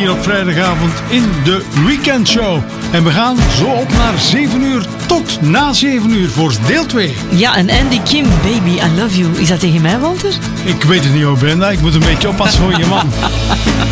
hier op vrijdagavond in de Weekendshow. En we gaan zo op naar 7 uur tot na 7 uur voor deel 2. Ja, en Andy Kim, Baby, I Love You. Is dat tegen mij, Walter? Ik weet het niet hoor, Brenda. Ik moet een beetje oppassen voor je man.